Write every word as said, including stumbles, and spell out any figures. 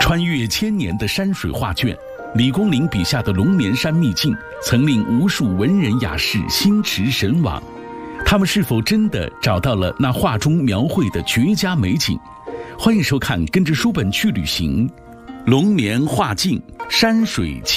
穿越千年的山水画卷，李公麟笔下的龙眠山秘境曾令无数文人雅士心驰神往。他们是否真的找到了那画中描绘的绝佳美景？欢迎收看《跟着书本去旅行》，龙眠画境，山水奇